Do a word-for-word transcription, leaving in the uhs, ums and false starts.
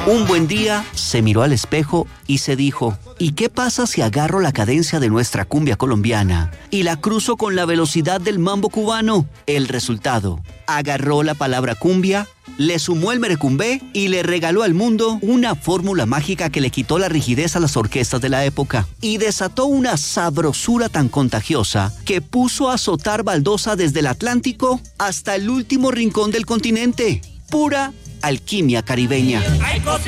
Un buen día se miró al espejo y se dijo, ¿y qué pasa si agarro la cadencia de nuestra cumbia colombiana y la cruzo con la velocidad del mambo cubano? El resultado, agarró la palabra cumbia, le sumó el merecumbé y le regaló al mundo una fórmula mágica que le quitó la rigidez a las orquestas de la época y desató una sabrosura tan contagiosa que puso a azotar baldosa desde el Atlántico hasta el último rincón del continente. Pura alquimia caribeña.